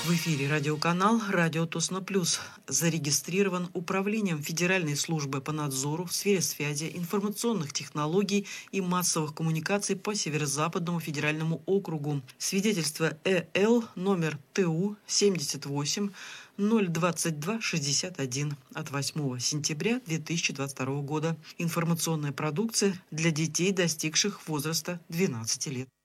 В эфире радиоканал «Радио Тосно Плюс». Зарегистрирован Управлением Федеральной службы по надзору в сфере связи, информационных технологий и массовых коммуникаций по Северо-Западному федеральному округу. Свидетельство ЭЛ номер ТУ 78 02261 от 8 сентября 2022 года. Информационная продукция для детей, достигших возраста 12 лет.